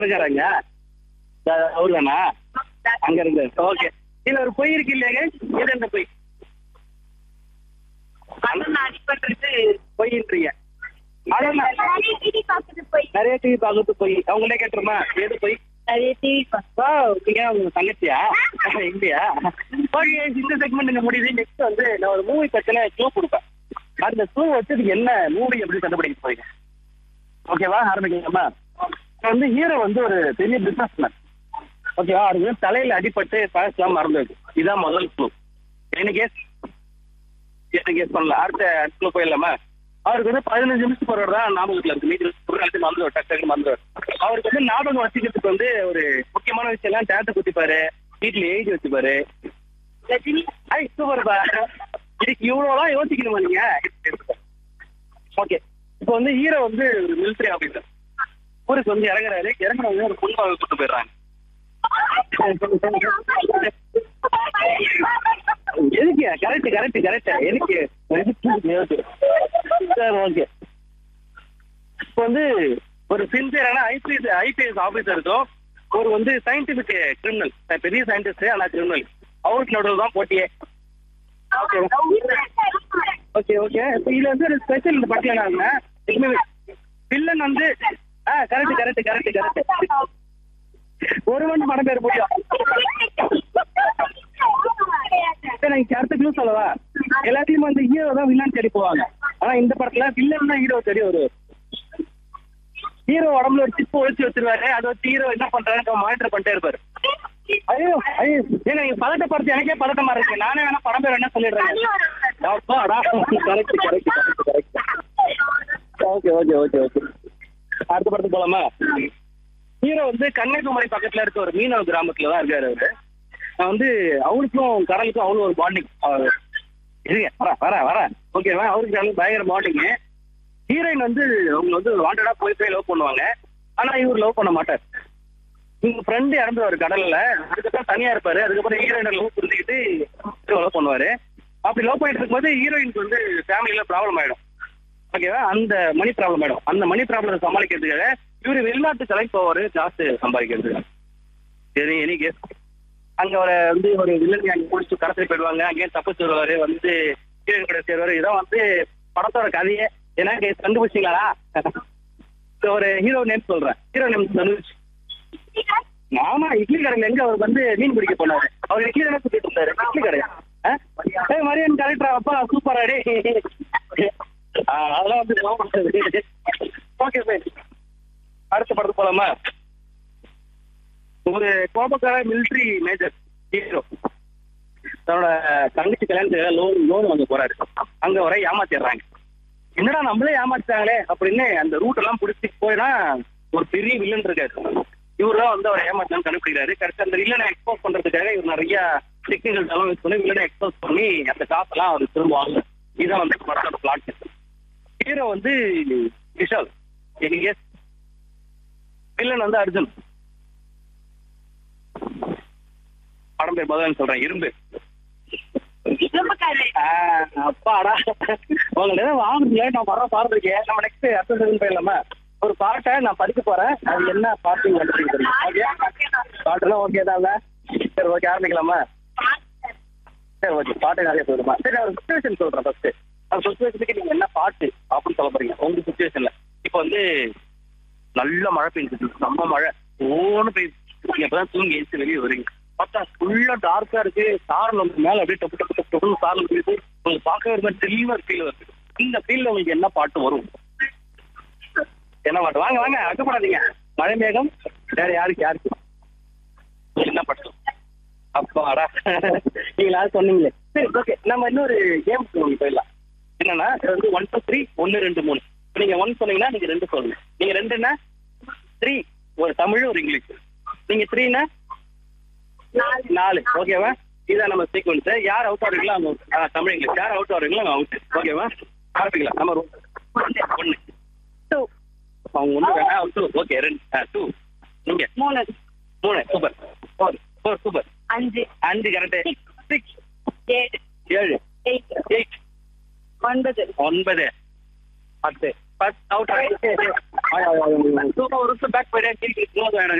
இருக்காராங்க அவரு தானா அங்க இருந்து ஓகே. இதுல ஒரு பொய் இருக்கு இல்லையாங்க, எது அந்த பொய் பொய்ன்றீங்க? நிறைய டிவி பாக்குறது பொய். அவங்கள்ட்ட கேட்டுருமா எது பொய்? நீங்க உங்க தங்கச்சியா இல்லையா? ஓகே, இந்த செக்மெண்ட் இந்த முடியுது. நெக்ஸ்ட் வந்து நான் ஒரு மூவி பத்தின க்ளூ கொடுப்பேன். அந்த க்ளூ வச்சு இது என்ன மூவி எப்படி கண்டுபிடிக்க போறீங்க? ஓகேவா, ஆரம்பிக்கலாமா? வந்து ஹீரோ வந்து ஒரு பெரிய பிசினஸ் மேன். ஓகேவா, அவருக்கு தலையில அடிபட்டு பழசெல்லாம் மறந்துருக்கு. இதான் முதல் க்ளூ. என்ன கேஸ் பண்ணல. அடுத்த க்ளூ போயிடலாமா? அவருக்கு வந்து 15 நிமிஷம் போறவர் தான் ஞாபகத்துல இருக்கு. மீதி மறந்துடுவார், டக்கு மறந்துடுவார். அவருக்கு வந்து ஞாபகம் வச்சுக்கிறதுக்கு வந்து ஒரு முக்கியமான விஷயம் எல்லாம் டேட்டை குத்திப்பாரு, வீட்டுல எழுதி வச்சுப்பாரு. சூப்பர்பா, இதுக்கு இவ்வளவுலாம் யோசிக்கணுமா நீங்க? ஓகே, இப்போ வந்து ஹீரோ வந்து ஒரு மிலிட்டரி ஆபீசர். ஊருக்கு வந்து இறங்குறவங்க ஒரு பொண்ணாவை கூட்டு போயிடுறாங்க. எதுக்கு? கரெக்ட் எனக்கு சார். ஓகே, இப்போ வந்து ஒரு சின்சியரான ஐபிஎஸ் ஆபீசருக்கும் ஒரு வந்து சயின்டிபிக் கிரிமினல், பெரிய சயின்டிஸ்ட் ஆனா கிரிமினல், அவருக்கு நடுவில் தான் போட்டியே. ஓகே இப்போ இதுல வந்து ஒரு ஸ்பெஷல் இந்த படத்துல வில்லன் வந்து கரெக்ட் ஒரு மணி படம் பேர் போட்டியா? எனக்கு அடுத்த க்ளூ சொல்லவா? எல்லாத்தையும் வந்து ஹீரோ தான் வில்லன் தேடி போவாங்க. ஆனா இந்த படத்துல வில்லன் தான் ஹீரோ தேடி வருவாரு. ஹீரோ உடம்புல ஒரு சிப்பு ஒழிச்சு வச்சிருவாரு. அதை வச்சு ஹீரோ என்ன பண்றாரு மானிட்டர் பண்ணிட்டே இருப்பாரு. ஐயோ ஏங்க, நீங்க பதட்டப்படுத்தி எனக்கே பதட்டமா இருக்கு. நானே வேணா படம் பேர் என்ன சொல்லிடுறேன். ஓகே அடுத்த படத்துக்கு போலாமா? ஹீரோ வந்து கன்னியாகுமரி பக்கத்துல இருக்க ஒரு மீனவ கிராமத்துல தான் இருக்காரு அவரு. வந்து அவருக்கும் கடலுக்கும் அவ்வளோ ஒரு பாண்டிங். இருங்க வர ஓகேவா, அவருக்கு கடலுக்கு பயங்கர பாண்டிங். ஹீரோயின் வந்து அவங்க வந்து வாண்டடா போய் லவ் பண்ணுவாங்க. ஆனா இவர் லவ் பண்ண மாட்டார். இவங்க ஃப்ரெண்டு இறந்துவாரு கடல்ல. அதுக்கப்புறம் தனியா இருப்பாரு. அதுக்கப்புறம் ஹீரோயினை லவ் புரிஞ்சுக்கிட்டு லவ் பண்ணுவாரு. அப்படி லவ் பண்ணிட்டு இருக்கும்போது ஹீரோயினுக்கு வந்து ஃபேமிலியில ப்ராப்ளம் ஆயிடும். ஓகேவா, அந்த மணி ப்ராப்ளம் ஆயிடும். அந்த மணி ப்ராப்ளம் சமாளிக்கிறதுக்காக இவரு வெளிநாட்டு கலைக்கு போவாரு ஜாஸ்தி சம்பாதிக்கிறதுக்கு. சரி, எனக்கு அங்க அவரை வந்து ஒரு வில்லன் அங்கே பிடிச்சி கடத்திட்டு போயிடுவாங்க. அங்கேயும் தப்பிச்சு வருவாரு, வந்து ஹீரோயின் கூட சேருவாரு. இதான் வந்து படத்தோட கதையே. ஏன்னா கண்டுபிடிச்சிங்களா? ஒரு ஹீரோ நேம் சொல்றேன். Hero name Dhanush. ஆமா, இட்லி கடையில எங்க அவர் வந்து மீன் பிடிக்க போனாரு. அவர் இட்லி தானே சுத்திட்டு இருந்தாரு. இட்லி கடை மரியன் கலெக்டர் அப்பா சூப்பரா டே. அதெல்லாம் வந்து ஓகே சார், அடுத்த படத்துக்கு போலாமா? ஒரு கோபக்கார மிலிட்டரி மேஜர் ஹீரோ தன்னோட தங்கச்சி கல்யாணத்துக்கு லோன் வாங்க போறாரு. அங்க வர ஏமாத்திடுறாங்க. என்னடா நம்மளே ஏமாத்தாங்களே அப்படின்னு அந்த ரூட் எல்லாம் பிடிச்சி போயினா ஒரு பெரிய வில்லன் இருக்காரு. இவருதான் வந்து அவரை ஏமாத்தான்னு கண்டுபிடிக்கிறாரு. கரெக்டா அந்த வில்லனை எக்ஸ்போஸ் பண்றதுக்காக இவர் நிறைய டெக்னிக்கல்ஸ் எல்லாம் யூஸ் பண்ணி வில்லனை எக்ஸ்போஸ் பண்ணி அந்த காசெல்லாம் அவர் திரும்புவாங்க. இதுதான் வந்து படத்தோட பிளாட். ஹீரோ வந்து விஷால், வில்லன் வந்து அர்ஜுன். படம் பேர் பதில் சொல்றேன், இரும்பு. அப்பாடா, உங்கள்ட்ட வாங்க நான் படம் பாடுறேன். நம்ம நெக்ஸ்ட் அடுத்த போயிடலாமா? ஒரு பாட்டை நான் படிக்க போறேன். அது என்ன பாட்டுன்னு கண்டுபிடிக்கிறீங்க. ஓகே, பாட்டுலாம் ஓகே தாங்க. சரி ஓகே, ஆரம்பிக்கலாமா? சரி ஓகே, பாட்டு நிறைய போயிடுமா? சரி, நான் ஒரு சுச்சுவேஷன் சொல்றேன். ஃபர்ஸ்ட் அந்த சுச்சுவேஷனுக்கு நீங்க என்ன பாட்டு அப்படின்னு சொல்ல போறீங்க உங்க சுச்சுவேஷன்ல. இப்போ வந்து நல்ல மழை பெய்யுது, நம்ம மழை ஓன்னு பெய்யுது. நீங்க இப்பதான் தூங்கி எழுந்து வெளியே வருவீங்க. பார்த்தா ஃபுல்லா டார்க்கா இருக்கு. சாரல் வந்து மேல அப்படியே டப்பு டப்பு டப்பு டப்புன்னு சாரல் போயிட்டு உங்களுக்கு பார்க்க ஒரு மாதிரி தெளிவா ஃபீல் வருது. இந்த ஃபீல்ல உங்களுக்கு என்ன பாட்டு வரும்? என்ன பாட்டு? வாங்க அக்கப்படாதீங்க. மழை மேகம் வேற யாருக்கு என்ன பாட்டு? அப்பாடா, நீங்களா சொன்னீங்களே. சரி ஓகே, நம்ம இன்னொரு கேம் போயிடலாம். என்னன்னா இது வந்து 1 2 3 1 2 3. நீங்க 1 சொன்னீங்கன்னா நீங்க 2 சொல்லுங்க. நீங்க 2ன்னா 3 ஒரு தமிழ் ஒரு இங்கிலீஷ். நீங்க 3ன்னா 4. ஓகேவா, இதான் நம்ம சீக்வன்ஸ். யார் அவுட் ஆகிறீங்களோ அவங்க தமிழ் இங்கிலீஷ். யார் அவுட் ஆகிறீங்களோ அவங்க அவுட். ஓகேவா, ஆரம்பிக்கலாம். நம்ம 1 2 அவங்க வந்து வேணா 2. ஓகே, 2 நீங்க 3 super. 4 super. 5 correct. 6 7 8 9 10 first out super ஒரு பேக் போயிட்டே க்ளோஸ் ஆயிடுங்க